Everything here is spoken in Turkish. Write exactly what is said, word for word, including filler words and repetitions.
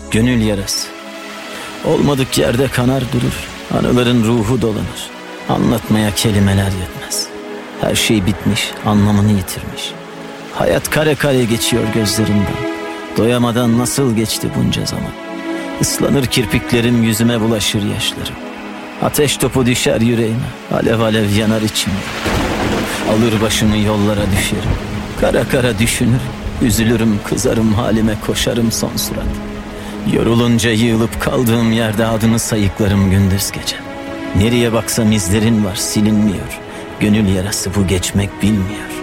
Gönül yarası. Olmadık yerde kanar durur. Anıların ruhu dolanır. Anlatmaya kelimeler yetmez. Her şey bitmiş, anlamını yitirmiş. Hayat kare kare geçiyor gözlerimden. Doyamadan nasıl geçti bunca zaman. Islanır kirpiklerim, yüzüme bulaşır yaşlarım. Ateş topu düşer yüreğime, alev alev yanar içimde. Alır başımı yollara düşerim. Kara kara düşünürüm, üzülürüm, kızarım halime, koşarım son surat. Yorulunca yığılıp kaldığım yerde adını sayıklarım gündüz gece. Nereye baksam izlerin var, silinmiyor. Gönül yarası bu, geçmek bilmiyor.